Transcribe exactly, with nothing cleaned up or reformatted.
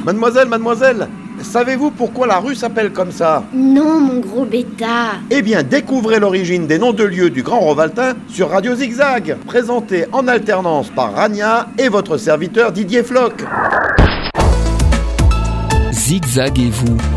Mademoiselle, mademoiselle, savez-vous pourquoi la rue s'appelle comme ça? Non, mon gros bêta. Eh bien, découvrez l'origine des noms de lieux du Grand Rovaltin sur Radio Zigzag, présenté en alternance par Rania et votre serviteur Didier Floch. Zigzag et vous.